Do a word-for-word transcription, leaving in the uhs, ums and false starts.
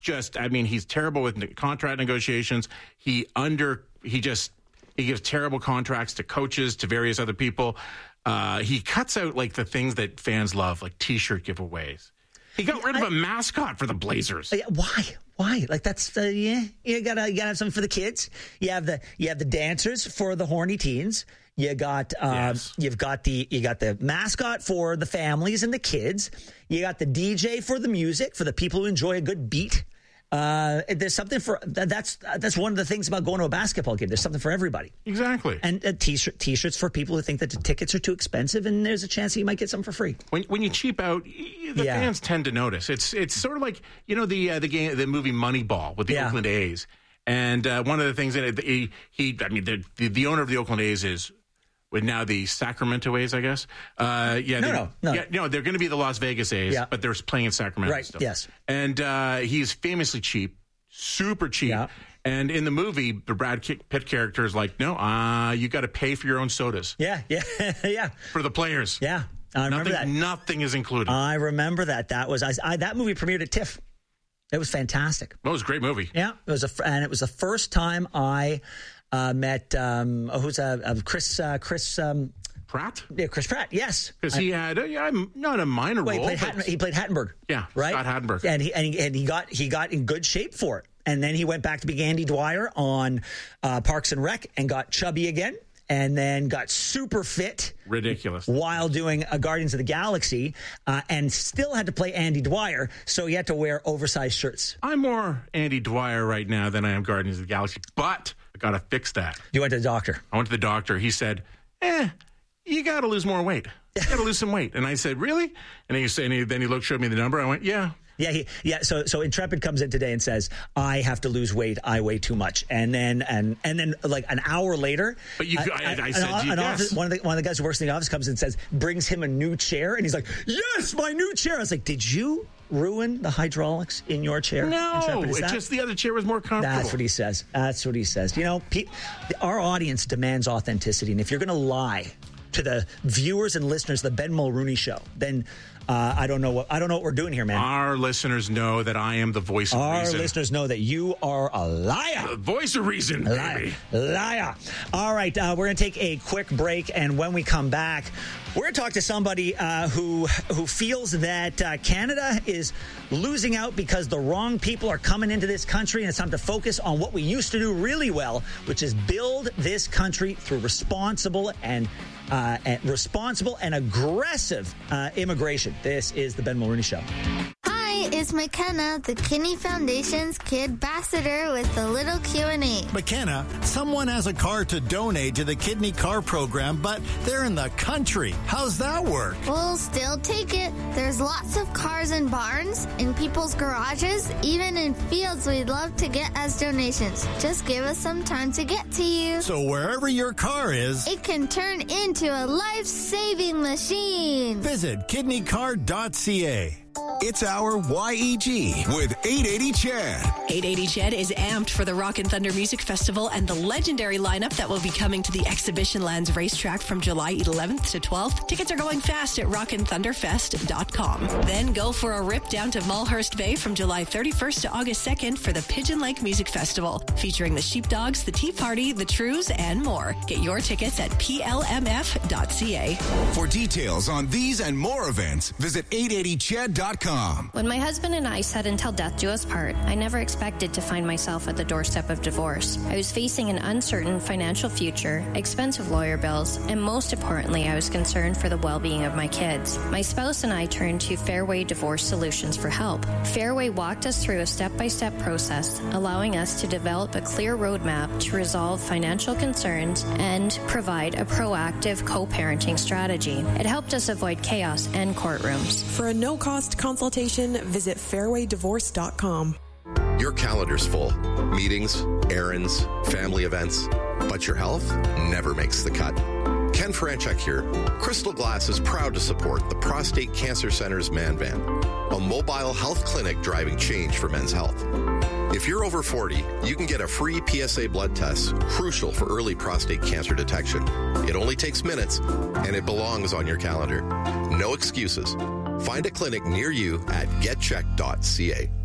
just, I mean, he's terrible with contract negotiations. He under, he just, he gives terrible contracts to coaches, to various other people. Uh, he cuts out like the things that fans love, like T-shirt giveaways. He got yeah, rid of I, a mascot for the Blazers. Why? Why? Like that's uh, yeah. You gotta you gotta have something for the kids. You have the you have the dancers for the horny teens. You got um, yes. you've got the you got the mascot for the families and the kids. You got the D J for the music for the people who enjoy a good beat. Uh, there's something for that's that's one of the things about going to a basketball game. There's something for everybody. Exactly. And uh, t-shirt t-shirts for people who think that the tickets are too expensive, and there's a chance that you might get some for free. When when you cheap out, the yeah. fans tend to notice. It's it's sort of like you know the uh, the game the movie Moneyball with the yeah. Oakland A's, and uh, one of the things that he, he I mean the, the the owner of the Oakland A's is. With now the Sacramento A's, I guess. Uh, yeah, no, no, no. Yeah, no, they're going to be the Las Vegas A's, yeah. but they're playing in Sacramento right, still. Yes. And uh, he's famously cheap, super cheap. Yeah. And in the movie, the Brad Pitt character is like, no, uh, you got to pay for your own sodas. Yeah, yeah, yeah. For the players. Yeah, I remember nothing, that. Nothing is included. I remember that. That was I, I, that movie premiered at TIFF. It was fantastic. Well, it was a great movie. Yeah, it was a, and it was the first time I uh, met um, who's uh, uh, Chris uh, Chris. Um, Pratt? Yeah, Chris Pratt, yes. Because he had, a, yeah, not a minor well, role. He played, Hatten, he played Hattenberg. Yeah, right? Scott Hattenberg. And he, and, he, and he got he got in good shape for it. And then he went back to being Andy Dwyer on uh, Parks and Rec and got chubby again. And then got super fit. Ridiculous. While doing a Guardians of the Galaxy. Uh, and still had to play Andy Dwyer. So he had to wear oversized shirts. I'm more Andy Dwyer right now than I am Guardians of the Galaxy. But I got to fix that. You went to the doctor. I went to the doctor. He said, eh. You got to lose more weight. You got to lose some weight. And I said, really? And he said, and he, then he looked, showed me the number. I went, yeah. Yeah, he, yeah. So, so Intrepid comes in today and says, "I have to lose weight. I weigh too much." And then, and and then, like an hour later, but you, uh, I, I an, said, an, an yes. office, one of the one of the guys who works in the office comes in and says, brings him a new chair, and he's like, "Yes, my new chair." I was like, "Did you ruin the hydraulics in your chair?" No, it's just the other chair was more comfortable. That's what he says. That's what he says. You know, pe- our audience demands authenticity, and if you're going to lie to the viewers and listeners of the Ben Mulrooney Show, then uh, I don't know what I don't know what we're doing here, man. Our listeners know that I am the voice of Our reason. Our listeners know that you are a liar. The voice of reason, baby. Liar. Liar. All right, uh, we're going to take a quick break, and when we come back, we're going to talk to somebody uh, who who feels that uh, Canada is losing out because the wrong people are coming into this country, and it's time to focus on what we used to do really well, which is build this country through responsible and Uh, and responsible and aggressive uh, immigration. This is the Ben Mulrooney Show. Hi, it's McKenna, the Kidney Foundation's Kid Ambassador with the little Q and A. McKenna, someone has a car to donate to the Kidney Car Program, but they're in the country. How's that work? We'll still take it. There's lots of cars in barns, in people's garages, even in fields we'd love to get as donations. Just give us some time to get to you. So wherever your car is, it can turn into a life-saving machine. Visit kidney card dot c a. It's our Y E G with eight eighty Chad. eight eighty Chad is amped for the Rock and Thunder Music Festival and the legendary lineup that will be coming to the Exhibition Lands racetrack from July eleventh to twelfth. Tickets are going fast at rock and thunder fest dot com. Then go for a rip down to Mulhurst Bay from July thirty-first to August second for the Pigeon Lake Music Festival, featuring the Sheepdogs, the Tea Party, the Trews, and more. Get your tickets at p l m f dot c a. For details on these and more events, visit eight eighty chad dot com. When my husband and I said until death do us part, I never expected to find myself at the doorstep of divorce. I was facing an uncertain financial future, expensive lawyer bills, and most importantly, I was concerned for the well-being of my kids. My spouse and I turned to Fairway Divorce Solutions for help. Fairway walked us through a step-by-step process, allowing us to develop a clear roadmap to resolve financial concerns and provide a proactive co-parenting strategy. It helped us avoid chaos and courtrooms. For a no-cost consultation, visit fairway divorce dot com. Your calendar's full. Meetings, errands, family events. But your health never makes the cut. Ken Franchuk here. Crystal Glass is proud to support the Prostate Cancer Center's Man Van, a mobile health clinic driving change for men's health. If you're over forty, you can get a free P S A blood test, crucial for early prostate cancer detection. It only takes minutes, and it belongs on your calendar. No excuses. Find a clinic near you at get check dot c a.